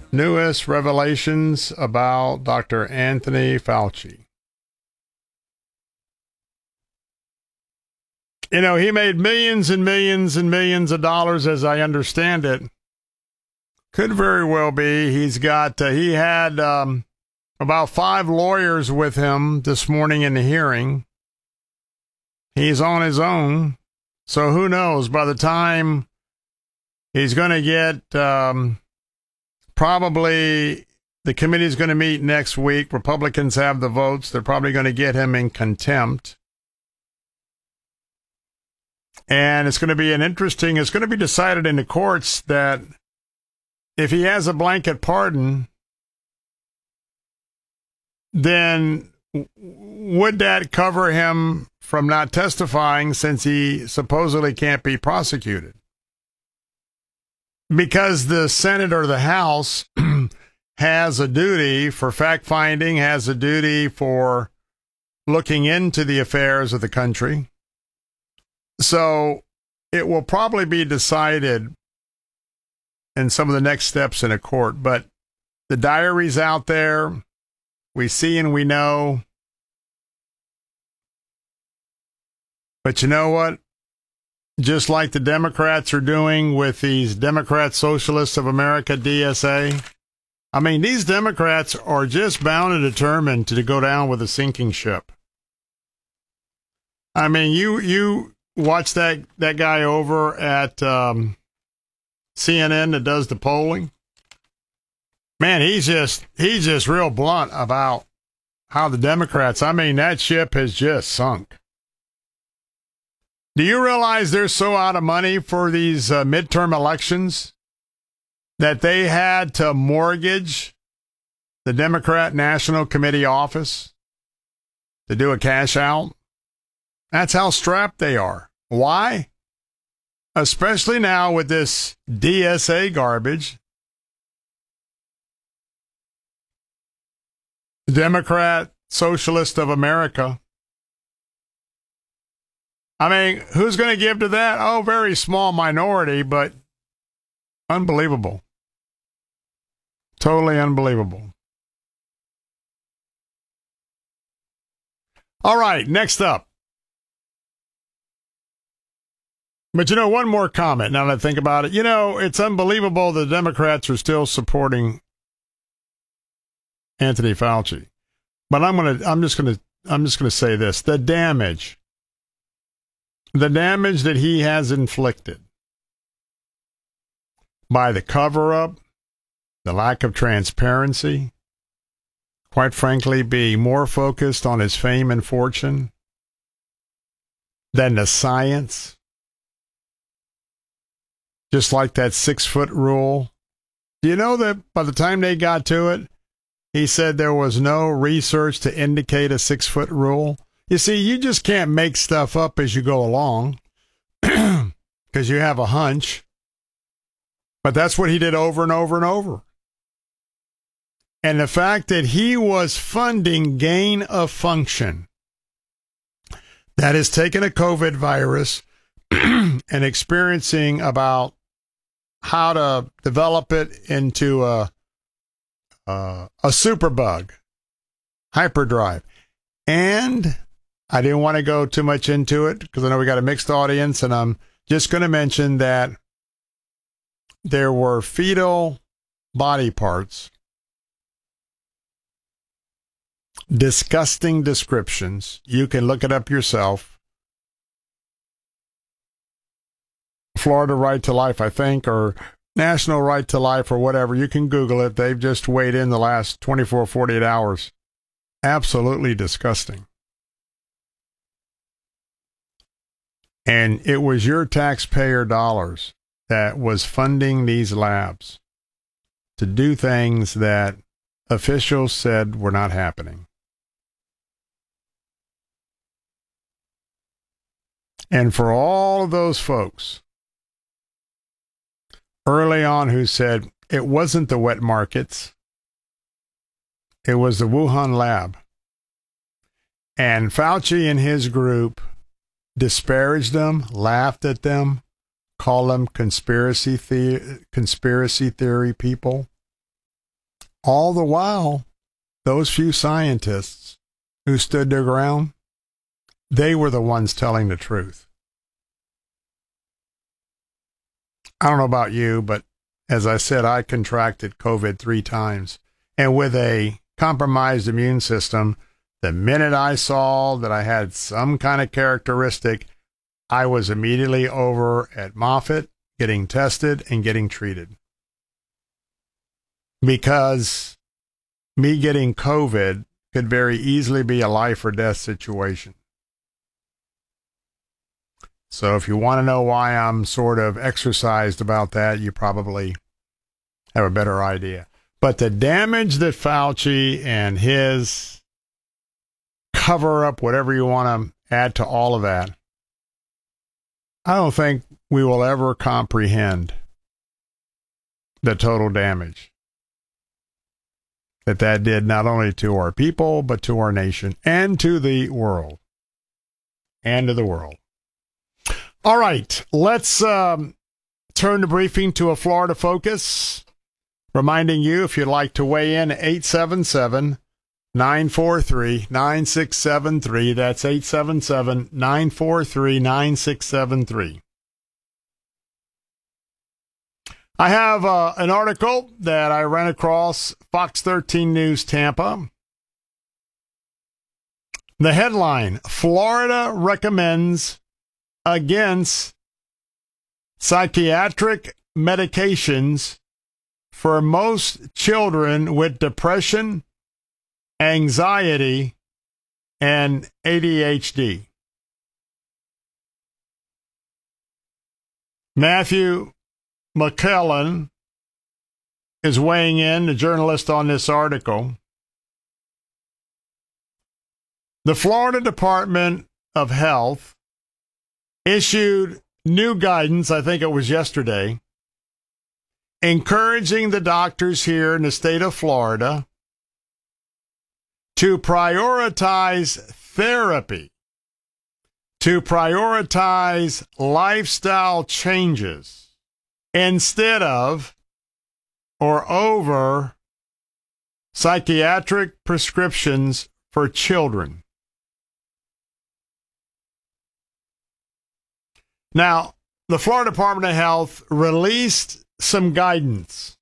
Newest revelations about Dr. Anthony Fauci. You know, he made millions and millions and millions of dollars, as I understand it. Could very well be. He had about 5 lawyers with him this morning in the hearing. He's on his own. So who knows? By the time he's going to get, probably the committee's going to meet next week. Republicans have the votes. They're probably going to get him in contempt. And it's going to be it's going to be decided in the courts that if he has a blanket pardon, then would that cover him from not testifying since he supposedly can't be prosecuted? Because the Senate or the House has a duty for fact-finding, has a duty for looking into the affairs of the country. So it will probably be decided in some of the next steps in a court. But the diary's out there. We see and we know. But you know what? Just like the Democrats are doing with these Democrat Socialists of America, DSA. I mean, these Democrats are just bound and determined to go down with a sinking ship. I mean, you watch that guy over at CNN that does the polling. Man, he's just real blunt about how the Democrats, I mean, that ship has just sunk. Do you realize they're so out of money for these midterm elections that they had to mortgage the Democrat National Committee office to do a cash out? That's how strapped they are. Why? Especially now with this DSA garbage. Democrat Socialist of America. I mean, who's going to give to that? Oh, very small minority, but unbelievable. Totally unbelievable. All right, next up. But, you know, one more comment now that I think about it. You know, it's unbelievable the Democrats are still supporting Anthony Fauci. But I'm just going to say this. The damage that he has inflicted by the cover-up, the lack of transparency, quite frankly, be more focused on his fame and fortune than the science. Just like that 6-foot rule. Do you know that by the time they got to it, he said there was no research to indicate a 6-foot rule? You see, you just can't make stuff up as you go along because you have a hunch. But that's what he did over and over and over. And the fact that he was funding gain of function, that is taking a COVID virus and experiencing about how to develop it into a superbug, hyperdrive. And I didn't want to go too much into it because I know we got a mixed audience, and I'm just going to mention that there were fetal body parts, disgusting descriptions. You can look it up yourself. Florida Right to Life, I think, or National Right to Life, or whatever. You can Google it. They've just weighed in the last 24, 48 hours. Absolutely disgusting. And it was your taxpayer dollars that was funding these labs to do things that officials said were not happening. And for all of those folks early on who said it wasn't the wet markets, it was the Wuhan lab. And Fauci and his group disparaged them, laughed at them, called them conspiracy theory people. All the while, those few scientists who stood their ground, they were the ones telling the truth. I don't know about you, but as I said, I contracted COVID 3 times. And with a compromised immune system, the minute I saw that I had some kind of characteristic, I was immediately over at Moffitt getting tested and getting treated. Because me getting COVID could very easily be a life or death situation. So if you want to know why I'm sort of exercised about that, you probably have a better idea. But the damage that Fauci and his cover-up, whatever you want to add to all of that, I don't think we will ever comprehend the total damage that did not only to our people, but to our nation and to the world. And to the world. All right, let's turn the briefing to a Florida focus. Reminding you, if you'd like to weigh in, 877-943-9673. That's 877-943-9673. I have an article that I ran across Fox 13 News Tampa. The headline, Florida recommends against psychiatric medications for most children with depression, anxiety, and ADHD. Matthew McClellan is weighing in, the journalist on this article. The Florida Department of Health issued new guidance, I think it was yesterday, encouraging the doctors here in the state of Florida to prioritize therapy, to prioritize lifestyle changes instead of or over psychiatric prescriptions for children. Now, the Florida Department of Health released some guidance,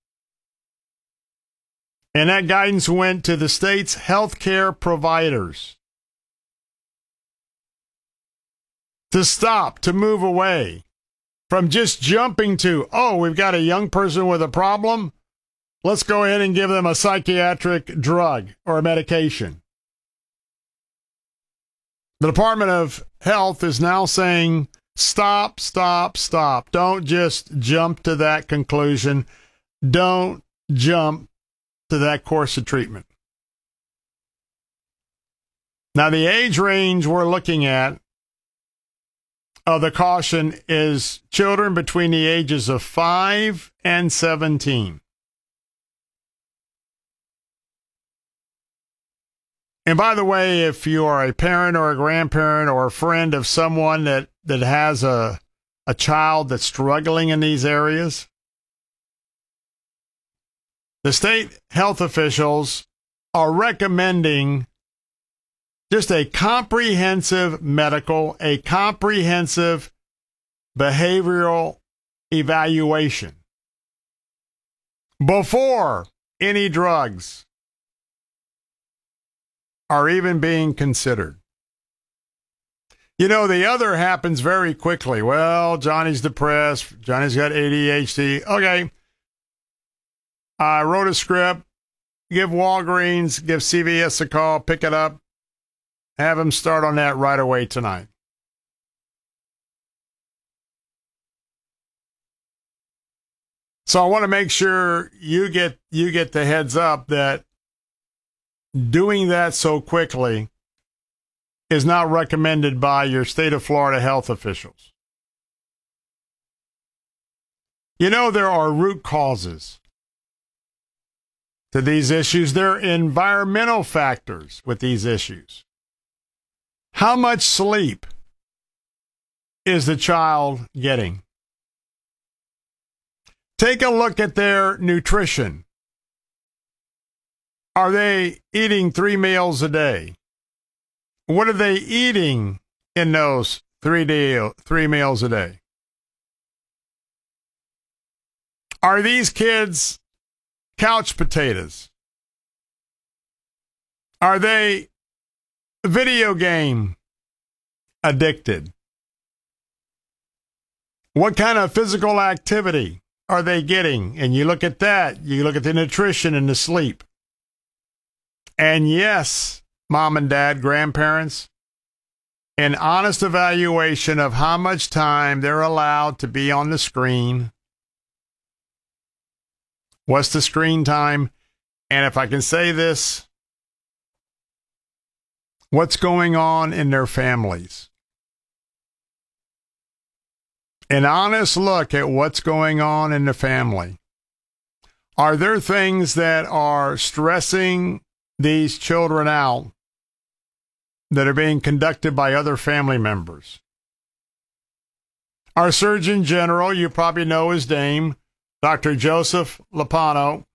and that guidance went to the state's healthcare providers to stop, to move away from just jumping to, oh, we've got a young person with a problem, let's go ahead and give them a psychiatric drug or a medication. The Department of Health is now saying, stop, stop, stop. Don't just jump to that conclusion. Don't jump to that course of treatment. Now, the age range we're looking at of the caution is children between the ages of 5 and 17. And by the way, if you are a parent or a grandparent or a friend of someone that has a child that's struggling in these areas, the state health officials are recommending just a comprehensive medical, a comprehensive behavioral evaluation before any drugs are even being considered. You know, the other happens very quickly. Well, Johnny's depressed. Johnny's got ADHD. Okay. I wrote a script. Give Walgreens, give CVS a call, pick it up. Have them start on that right away tonight. So I want to make sure you get the heads up that doing that so quickly is not recommended by your state of Florida health officials. You know, there are root causes to these issues. There are environmental factors with these issues. How much sleep is the child getting? Take a look at their nutrition. Are they eating 3 meals a day? What are they eating in those 3 meals a day? Are these kids couch potatoes? Are they video game addicted? What kind of physical activity are they getting? And you look at that, you look at the nutrition and the sleep. And yes, mom and dad, grandparents, an honest evaluation of how much time they're allowed to be on the screen. What's the screen time? And if I can say this, what's going on in their families? An honest look at what's going on in the family. Are there things that are stressing these children out that are being conducted by other family members? Our Surgeon General, you probably know his name, Dr. Joseph Lupano.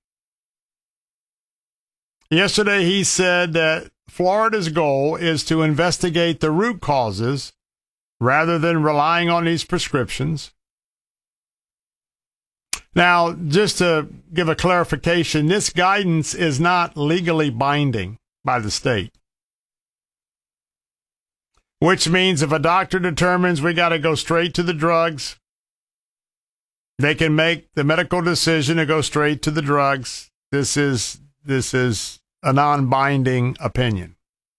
Yesterday he said that Florida's goal is to investigate the root causes rather than relying on these prescriptions. Now, just to give a clarification, this guidance is not legally binding by the state, which means if a doctor determines we got to go straight to the drugs, they can make the medical decision to go straight to the drugs. This is a non-binding opinion.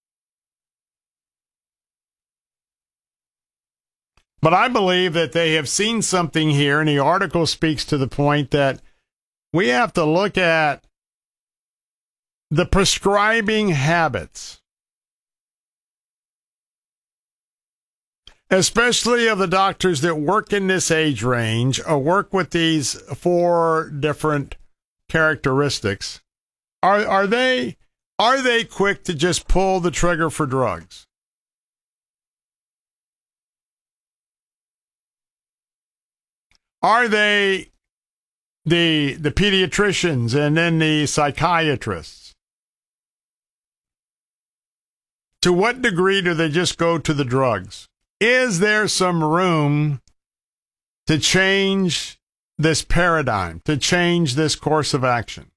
But I believe that they have seen something here, and the article speaks to the point that we have to look at the prescribing habits, especially of the doctors that work in this age range or work with these 4 different characteristics. Are they quick to just pull the trigger for drugs? Are they the pediatricians and then the psychiatrists? To what degree do they just go to the drugs? Is there some room to change this paradigm, to change this course of action?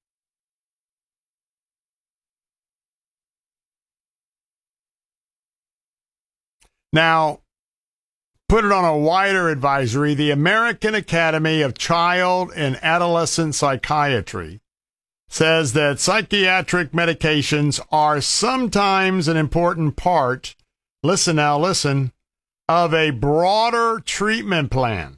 Now, put it on a wider advisory, the American Academy of Child and Adolescent Psychiatry says that psychiatric medications are sometimes an important part, listen, of a broader treatment plan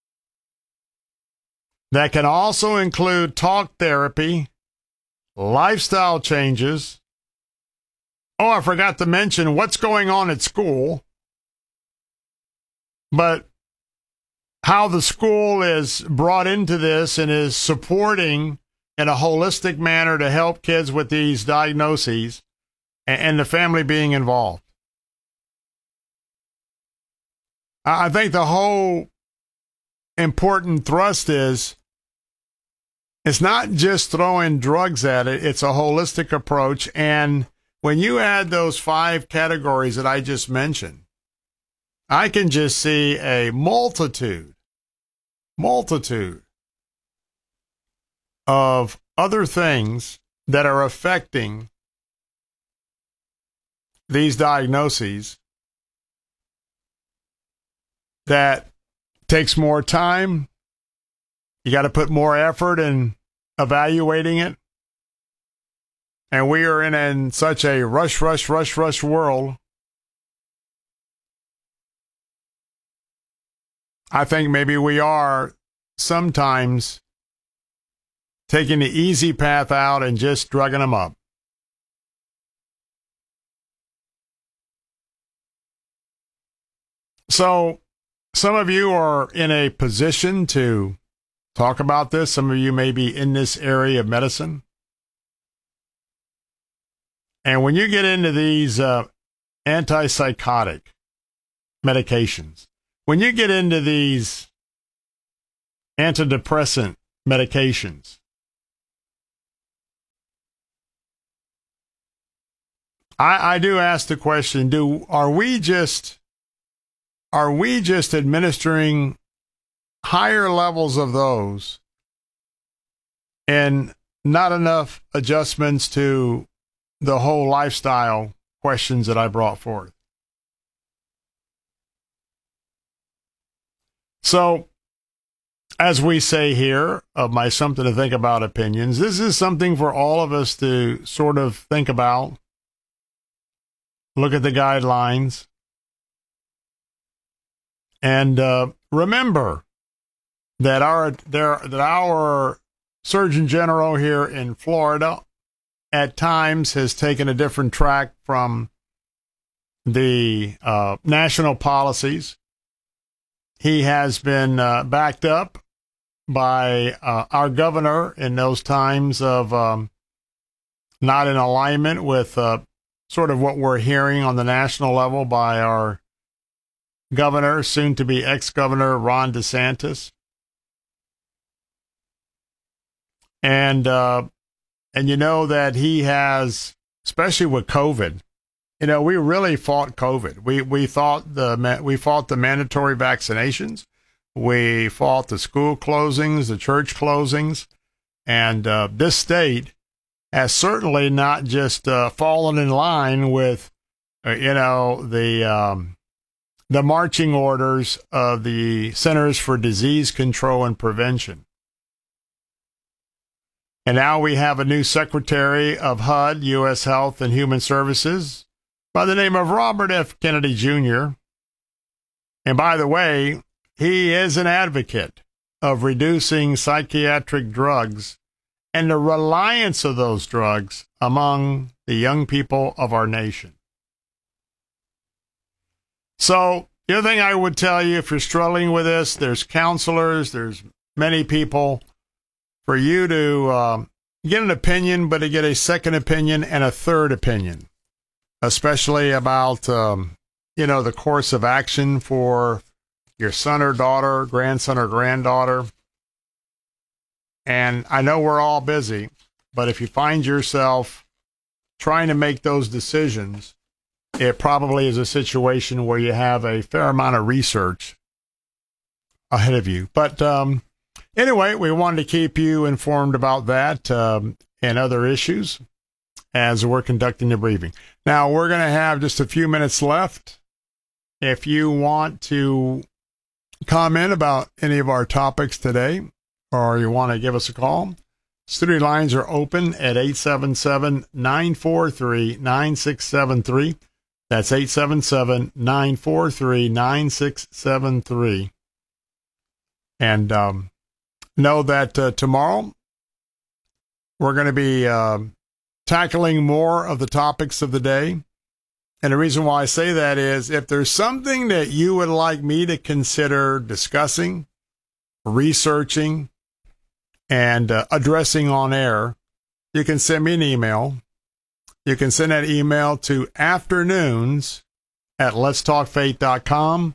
that can also include talk therapy, lifestyle changes. Oh, I forgot to mention what's going on at school. But how the school is brought into this and is supporting in a holistic manner to help kids with these diagnoses and the family being involved. I think the whole important thrust is it's not just throwing drugs at it, it's a holistic approach. And when you add those 5 categories that I just mentioned, I can just see a multitude of other things that are affecting these diagnoses that takes more time. You got to put more effort in evaluating it. And we are in such a rush world. I think maybe we are sometimes taking the easy path out and just drugging them up. So some of you are in a position to talk about this. Some of you may be in this area of medicine. And when you get into these antipsychotic medications, when you get into these antidepressant medications, I do ask the question, are we just administering higher levels of those and not enough adjustments to the whole lifestyle questions that I brought forth? So, as we say here, of my something to think about opinions, this is something for all of us to sort of think about, look at the guidelines, and remember that our Surgeon General here in Florida at times has taken a different track from the national policies. He has been backed up by our governor in those times of not in alignment with sort of what we're hearing on the national level by our governor, soon to be ex-governor Ron DeSantis. And you know that he has, especially with COVID, you know, we really fought COVID. We fought the mandatory vaccinations. We fought the school closings, the church closings, and this state has certainly not just fallen in line with, the marching orders of the Centers for Disease Control and Prevention. And now we have a new Secretary of HUD, U.S. Health and Human Services, by the name of Robert F. Kennedy Jr. And by the way, he is an advocate of reducing psychiatric drugs and the reliance of those drugs among the young people of our nation. So the other thing I would tell you, if you're struggling with this, there's counselors, there's many people for you to get an opinion, but to get a second opinion and a third opinion, especially about, the course of action for your son or daughter, grandson or granddaughter. And I know we're all busy, but if you find yourself trying to make those decisions, it probably is a situation where you have a fair amount of research ahead of you. But anyway, we wanted to keep you informed about that and other issues as we're conducting the briefing. Now, we're going to have just a few minutes left. If you want to comment about any of our topics today, or you want to give us a call, studio lines are open at 877-943-9673. That's 877-943-9673. And know that tomorrow we're going to be tackling more of the topics of the day. And the reason why I say that is if there's something that you would like me to consider discussing, researching, and addressing on air, you can send me an email. You can send that email to afternoons@letstalkfaith.com,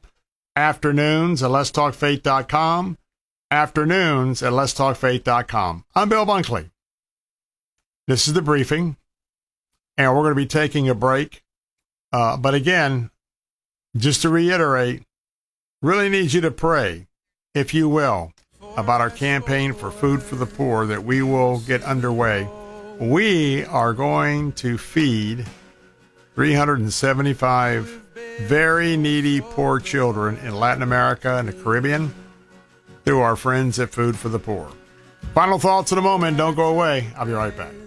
afternoons@letstalkfaith.com, afternoons@letstalkfaith.com. I'm Bill Bunkley. This is the briefing, and we're going to be taking a break. But again, just to reiterate, really need you to pray, if you will, about our campaign for Food for the Poor that we will get underway. We are going to feed 375 very needy poor children in Latin America and the Caribbean through our friends at Food for the Poor. Final thoughts in a moment. Don't go away. I'll be right back.